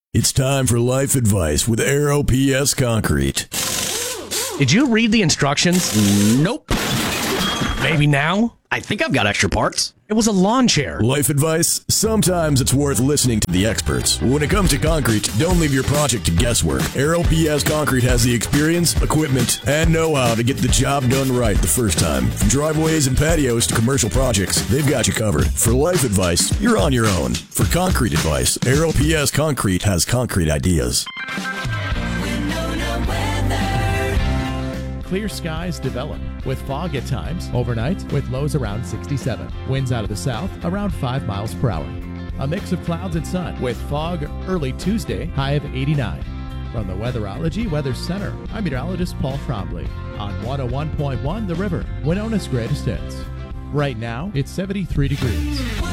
It's time for life advice with Aero PS Concrete. Did you read the instructions? Nope. Maybe now? I think I've got extra parts. It was a lawn chair. Life advice? Sometimes it's worth listening to the experts. When it comes to concrete, don't leave your project to guesswork. Aero PS Concrete has the experience, equipment, and know-how to get the job done right the first time. From driveways and patios to commercial projects, they've got you covered. For life advice, you're on your own. For concrete advice, Aero PS Concrete has concrete ideas. Clear skies develop with fog at times overnight with lows around 67. Winds out of the south around 5 miles per hour. A mix of clouds and sun with fog early Tuesday, high of 89. From the Weatherology Weather Center, I'm meteorologist Paul Trombley on 101.1 The River, Winona's greatest hits. Right now, it's 73 degrees.